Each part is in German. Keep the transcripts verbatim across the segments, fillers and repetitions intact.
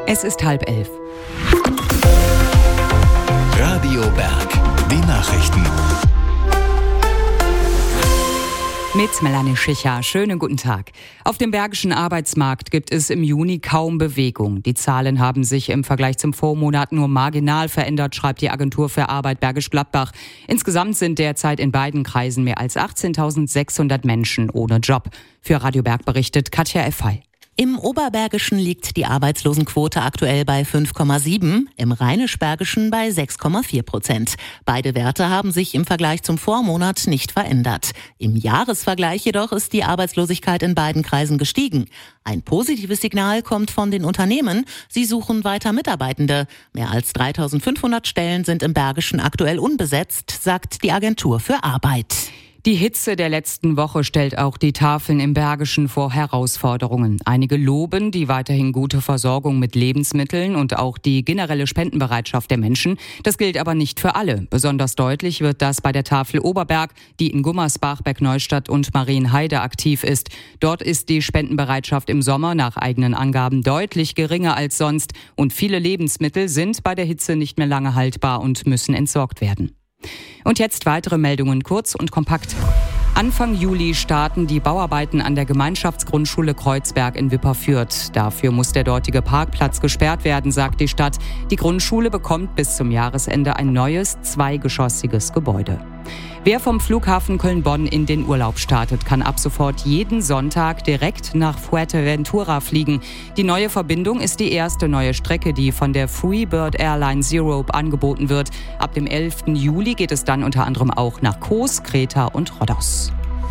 Es ist halb elf. Radio Berg, die Nachrichten. Mit Melanie Schicher. Schönen guten Tag. Auf dem bergischen Arbeitsmarkt gibt es im Juni kaum Bewegung. Die Zahlen haben sich im Vergleich zum Vormonat nur marginal verändert, schreibt die Agentur für Arbeit Bergisch Gladbach. Insgesamt sind derzeit in beiden Kreisen mehr als achtzehntausendsechshundert Menschen ohne Job. Für Radio Berg berichtet Katja Effey. Im Oberbergischen liegt die Arbeitslosenquote aktuell bei fünf Komma sieben, im Rheinisch-Bergischen bei sechs Komma vier Prozent. Beide Werte haben sich im Vergleich zum Vormonat nicht verändert. Im Jahresvergleich jedoch ist die Arbeitslosigkeit in beiden Kreisen gestiegen. Ein positives Signal kommt von den Unternehmen. Sie suchen weiter Mitarbeitende. Mehr als dreitausendfünfhundert Stellen sind im Bergischen aktuell unbesetzt, sagt die Agentur für Arbeit. Die Hitze der letzten Woche stellt auch die Tafeln im Bergischen vor Herausforderungen. Einige loben die weiterhin gute Versorgung mit Lebensmitteln und auch die generelle Spendenbereitschaft der Menschen. Das gilt aber nicht für alle. Besonders deutlich wird das bei der Tafel Oberberg, die in Gummersbach, Bergneustadt und Marienheide aktiv ist. Dort ist die Spendenbereitschaft im Sommer nach eigenen Angaben deutlich geringer als sonst. Und viele Lebensmittel sind bei der Hitze nicht mehr lange haltbar und müssen entsorgt werden. Und jetzt weitere Meldungen, kurz und kompakt. Anfang Juli starten die Bauarbeiten an der Gemeinschaftsgrundschule Kreuzberg in Wipperfürth. Dafür muss der dortige Parkplatz gesperrt werden, sagt die Stadt. Die Grundschule bekommt bis zum Jahresende ein neues, zweigeschossiges Gebäude. Wer vom Flughafen Köln-Bonn in den Urlaub startet, kann ab sofort jeden Sonntag direkt nach Fuerteventura fliegen. Die neue Verbindung ist die erste neue Strecke, die von der Freebird Airlines Europe angeboten wird. Ab dem elften Juli geht es dann unter anderem auch nach Kos, Kreta und Rhodos.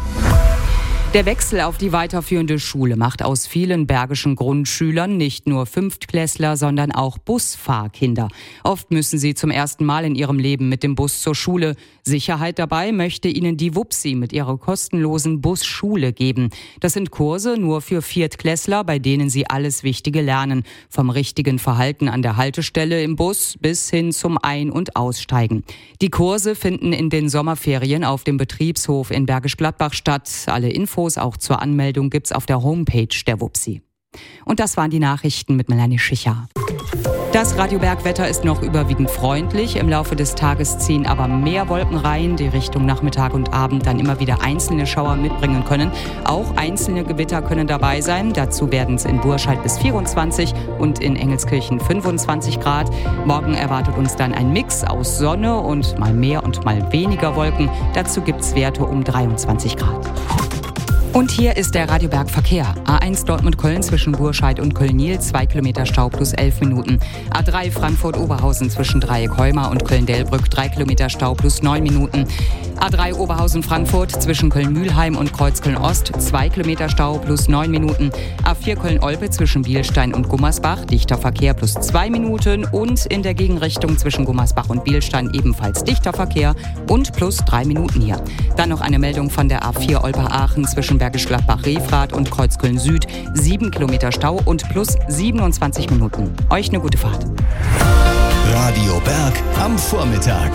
Der Wechsel auf die weiterführende Schule macht aus vielen bergischen Grundschülern nicht nur Fünftklässler, sondern auch Busfahrkinder. Oft müssen sie zum ersten Mal in ihrem Leben mit dem Bus zur Schule. Sicherheit dabei möchte ihnen die Wupsi mit ihrer kostenlosen Busschule geben. Das sind Kurse nur für Viertklässler, bei denen sie alles Wichtige lernen. Vom richtigen Verhalten an der Haltestelle im Bus bis hin zum Ein- und Aussteigen. Die Kurse finden in den Sommerferien auf dem Betriebshof in Bergisch Gladbach statt. Alle Infos auch zur Anmeldung gibt's auf der Homepage der Wupsi. Und das waren die Nachrichten mit Melanie Schicher. Das Radio Berg Wetter ist noch überwiegend freundlich. Im Laufe des Tages ziehen aber mehr Wolken rein, die Richtung Nachmittag und Abend dann immer wieder einzelne Schauer mitbringen können. Auch einzelne Gewitter können dabei sein. Dazu werden es in Burscheid bis vierundzwanzig und in Engelskirchen fünfundzwanzig Grad. Morgen erwartet uns dann ein Mix aus Sonne und mal mehr und mal weniger Wolken. Dazu gibt's Werte um dreiundzwanzig Grad. Und hier ist der Radio Berg Verkehr. A eins Dortmund-Köln zwischen Burscheid und Köln-Niel, zwei Kilometer Stau plus elf Minuten. A drei Frankfurt-Oberhausen zwischen Dreieck-Heuma und Köln-Delbrück, drei Kilometer Stau plus neun Minuten. A drei Oberhausen-Frankfurt zwischen Köln-Mühlheim und Kreuzköln-Ost, zwei Kilometer Stau plus neun Minuten. A vier Köln-Olpe zwischen Bielstein und Gummersbach, dichter Verkehr plus zwei Minuten. Und in der Gegenrichtung zwischen Gummersbach und Bielstein ebenfalls dichter Verkehr und plus drei Minuten hier. Dann noch eine Meldung von der A vier Olpe-Aachen zwischen Bergisch Gladbach-Refrath und Kreuzköln Süd, sieben Kilometer Stau und plus siebenundzwanzig Minuten. Euch eine gute Fahrt. Radio Berg am Vormittag.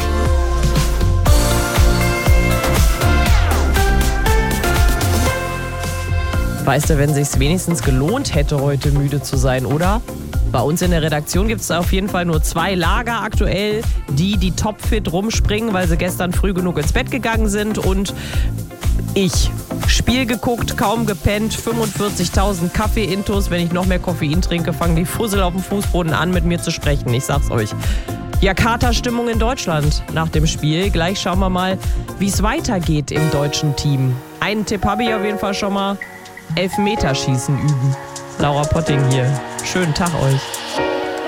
Weißt du, wenn sich's wenigstens gelohnt hätte, heute müde zu sein, oder? Bei uns in der Redaktion gibt es auf jeden Fall nur zwei Lager aktuell, die, die topfit rumspringen, weil sie gestern früh genug ins Bett gegangen sind, und ich. Spiel geguckt, kaum gepennt, fünfundvierzigtausend Kaffee-Intos. Wenn ich noch mehr Koffein trinke, fangen die Fussel auf dem Fußboden an, mit mir zu sprechen. Ich sag's euch. Ja, Katerstimmung in Deutschland nach dem Spiel. Gleich schauen wir mal, wie es weitergeht im deutschen Team. Einen Tipp habe ich auf jeden Fall schon mal. Elfmeterschießen üben. Laura Potting hier. Schönen Tag euch.